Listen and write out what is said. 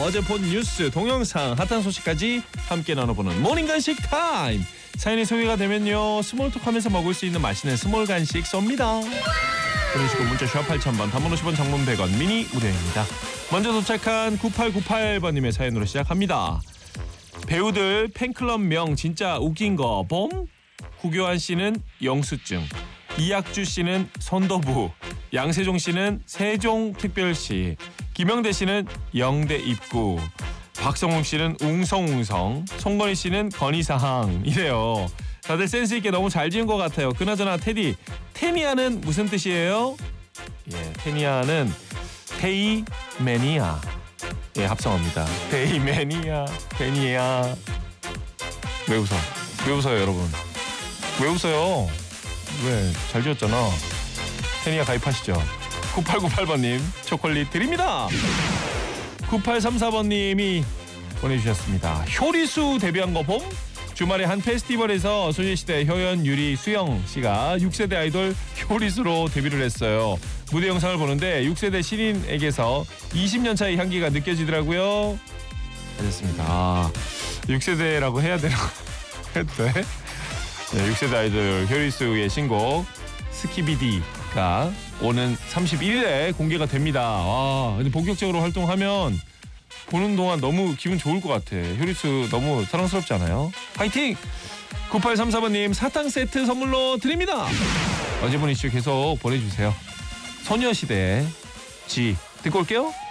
어제 본 뉴스, 동영상, 핫한 소식까지 함께 나눠보는 모닝 간식 타임. 사연이 소개가 되면요, 스몰톡하면서 먹을 수 있는 맛있는 스몰 간식 쏩니다. 보내주시고 문자 샵 8000번, 단문 50원, 장문 100원, 미니 무료입니다. 먼저 도착한 9898번님의 사연으로 시작합니다. 배우들 팬클럽명 진짜 웃긴 거 봄? 구교환 씨는 영수증, 이학주 씨는 선도부, 양세종 씨는 세종특별시, 김영대 씨는 영대 입구, 박성웅 씨는 웅성웅성, 송건희 씨는 건의사항 이래요. 다들 센스 있게 너무 잘 지은 것 같아요. 그나저나 테디, 테니아는 무슨 뜻이에요? 예, 테니아는 테이 매니아. 예, 합성어입니다. 테이 매니아, 테니아. 왜 웃어? 왜 웃어요, 여러분? 왜 웃어요? 왜? 잘 지었잖아. 테니아 가입하시죠. 9898번님 초콜릿 드립니다. 9834번님이 보내주셨습니다. 효리수 데뷔한 거 봄? 주말에 한 페스티벌에서 소녀시대 효연, 유리, 수영 씨가 6세대 아이돌 효리수로 데뷔를 했어요. 무대 영상을 보는데 6세대 신인에게서 20년 차의 향기가 느껴지더라고요. 하셨습니다. 아, 6세대라고 해야 되나? 해도 돼? 네, 6세대 아이돌 효리수의 신곡 스키비디가 오는 31일에 공개가 됩니다. 와, 근데 본격적으로 활동하면 보는 동안 너무 기분 좋을 것 같아. 효리수 너무 사랑스럽지 않아요? 화이팅! 9834번님 사탕 세트 선물로 드립니다. 어제 분 이슈 계속 보내주세요. 소녀시대 G 듣고 올게요.